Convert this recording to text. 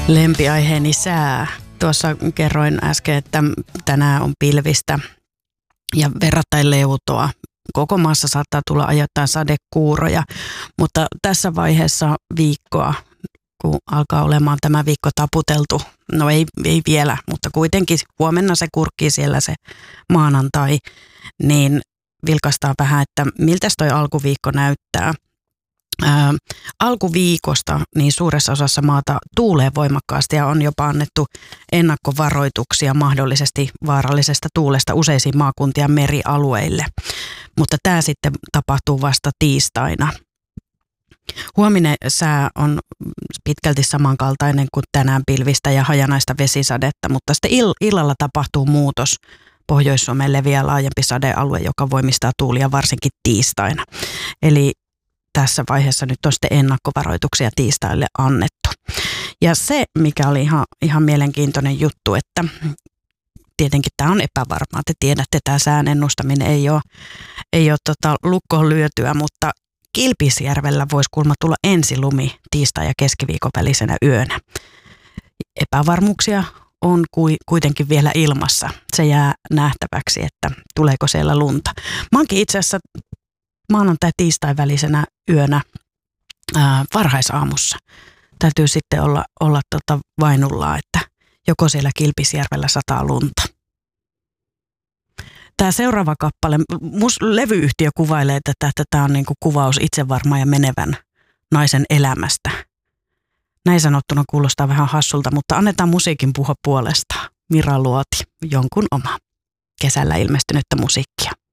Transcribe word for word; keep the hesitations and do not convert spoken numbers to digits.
Lempiaiheeni sää. Tuossa kerroin äsken, että tänään on pilvistä ja verrattain leutoa. Koko maassa saattaa tulla ajoittain sadekuuroja, mutta tässä vaiheessa viikkoa, kun alkaa olemaan tämä viikko taputeltu, no ei, ei vielä, mutta kuitenkin huomenna se kurkkii siellä se maanantai, niin vilkaistaan vähän, että miltä toi alkuviikko näyttää. Ää, alkuviikosta niin suuressa osassa maata tuulee voimakkaasti ja on jopa annettu ennakkovaroituksia mahdollisesti vaarallisesta tuulesta useisiin maakuntien merialueille, mutta tämä sitten tapahtuu vasta tiistaina. Huominen sää on pitkälti samankaltainen kuin tänään, pilvistä ja hajanaista vesisadetta, mutta sitten ill- illalla tapahtuu muutos. Pohjois-Suomeen leviää laajempi sadealue, joka voimistaa tuulia varsinkin tiistaina. Eli tässä vaiheessa nyt on sitten ennakkovaroituksia tiistaille annettu. Ja se, mikä oli ihan, ihan mielenkiintoinen juttu, että tietenkin tämä on epävarmaa. Te tiedätte, tämä sään ennustaminen ei ole, ei ole tota lukkoon lyötyä, mutta Kilpisjärvellä voisi kuulemma tulla ensilumi tiistai- ja keskiviikon välisenä yönä. Epävarmuuksia on kuitenkin vielä ilmassa. Se jää nähtäväksi, että tuleeko siellä lunta. Mä oonkin itse asiassa maanantai-tiistai välisenä yönä ää, varhaisaamussa. Täytyy sitten olla, olla tota vainullaa, että joko siellä Kilpisjärvellä sataa lunta. Tämä seuraava kappale, mus, levyyhtiö kuvailee tätä, että tämä on niinku kuvaus itsevarma ja menevän naisen elämästä. Näin sanottuna kuulostaa vähän hassulta, mutta annetaan musiikin puhua puolestaan. Mira Luoti, jonkun oma. Kesällä ilmestynyttä musiikkia.